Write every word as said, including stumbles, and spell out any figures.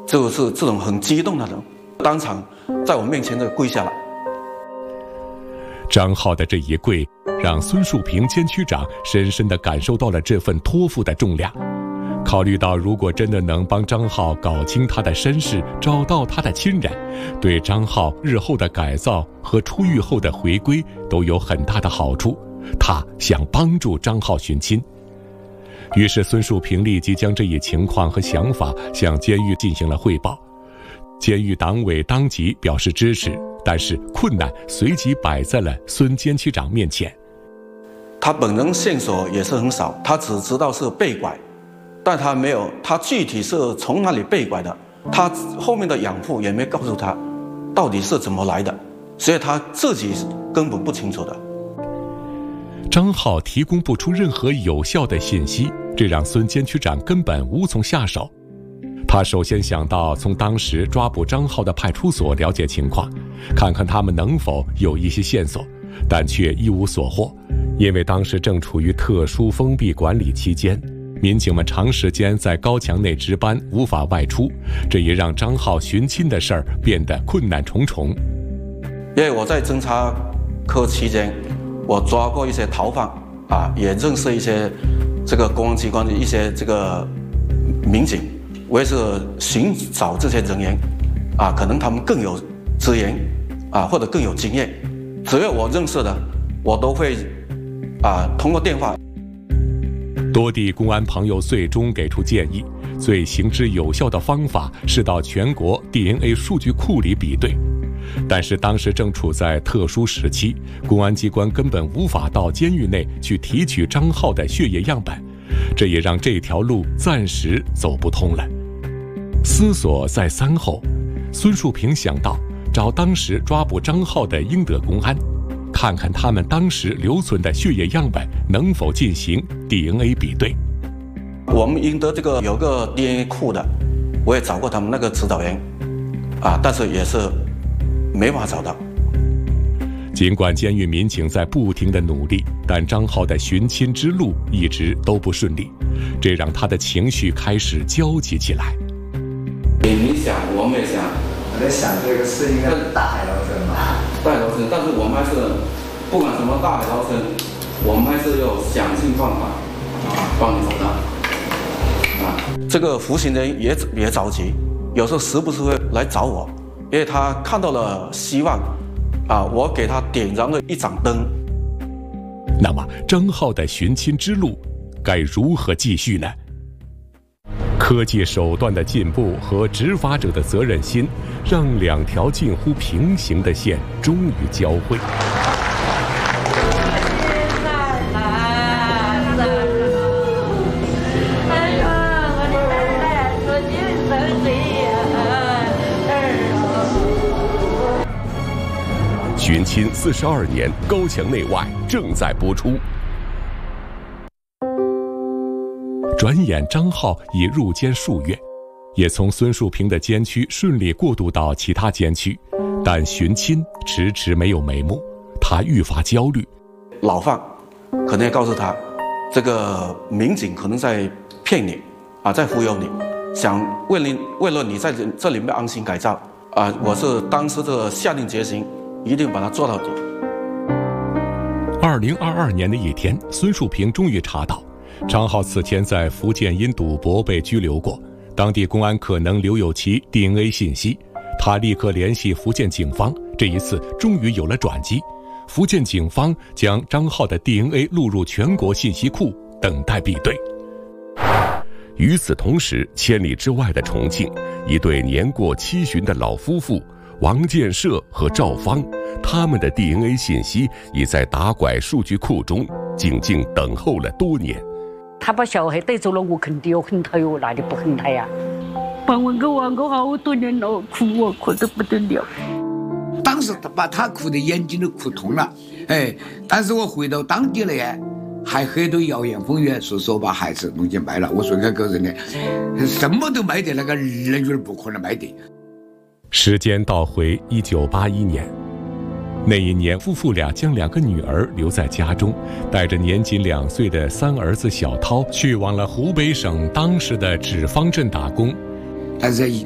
就是这种很激动的人，当场在我面前就跪下了。 张浩的这一跪，让孙树平监区长深深地感受到了这份托付的重量。考虑到如果真的能帮张浩搞清他的身世，找到他的亲人，对张浩日后的改造和出狱后的回归都有很大的好处，他想帮助张浩寻亲。于是孙树平立即将这一情况和想法向监狱进行了汇报。监狱党委当即表示支持，但是困难随即摆在了孙监区长面前。 他本人线索也是很少，他只知道是被拐，但他没有，他具体是从哪里被拐的，他后面的养父也没告诉他到底是怎么来的，所以他自己根本不清楚的。 张浩提供不出任何有效的信息，这让孙监区长根本无从下手。他首先想到从当时抓捕张浩的派出所了解情况，看看他们能否有一些线索，但却一无所获，因为当时正处于特殊封闭管理期间，民警们长时间在高墙内值班，无法外出，这也让张浩寻亲的事儿变得困难重重。 因为我在侦查科期间，我抓过一些逃犯啊，也认识一些这个公安机关的一些这个民警，我也是寻找这些人员啊，可能他们更有资源啊，或者更有经验，只要我认识的，我都会啊通过电话。 多地公安朋友最终给出建议，最行之有效的方法是到全国 D N A 数据库里比对。但是当时正处在特殊时期，公安机关根本无法到监狱内去提取张浩的血液样本，这也让这条路暂时走不通了。思索再三后，孙树平想到找当时抓捕张浩的英德公安，看看他们当时留存的血液样本能否进行 D N A 比对。 我们英德这个有个 D N A 库的，我也找过他们那个指导员啊，但是也是没法找到。 尽管监狱民警在不停地努力，但张浩的寻亲之路一直都不顺利，这让他的情绪开始焦急起来。 你想，我们也想， 我在想这个是应该是大海捞针吧？ 大海捞针，但是我们还是不管什么大海捞针，我们还是要想尽办法帮你找到。啊，这个服刑人也也着急，有时候时不时会来找我，因为他看到了希望，啊，我给他点燃了一盏灯。 那么张浩的寻亲之路该如何继续呢？科技手段的进步和执法者的责任心，让两条近乎平行的线终于交汇。寻亲四十二年，高墙内外正在播出。转眼张浩已入监数月，也从孙树平的监区顺利过渡到其他监区，但寻亲迟迟没有眉目，他愈发焦虑。 老范可能也告诉他，这个民警可能在骗你啊，在忽悠你，想为了为了你在这里面安心改造啊，我是当时的下定决心，一定把它做到底。 二零二二年的一天，孙树平终于查到张浩此前在福建因赌博被拘留过，当地公安可能留有其 D N A 信息。他立刻联系福建警方，这一次终于有了转机。福建警方将张浩的 D N A 录入全国信息库，等待比对。与此同时，千里之外的重庆，一对年过七旬的老夫妇王建设和赵芳，他们的 D N A 信息已在打拐数据库中静静等候了多年。 他把小孩带走了，我肯定要恨他哟，哪里不恨他呀？把我给我我好多年了，哭我哭得不得了。 当时他把他哭得眼睛都哭痛了，哎，但是我回到当地了呀，还很多谣言风语，说是我把孩子弄去卖了。我说那个人呢，什么都卖的，那个儿女不可能卖的。 时间倒回一九八一年。那一年，夫妇俩将两个女儿留在家中，带着年仅两岁的三儿子小涛去往了湖北省当时的纸坊镇打工。 但是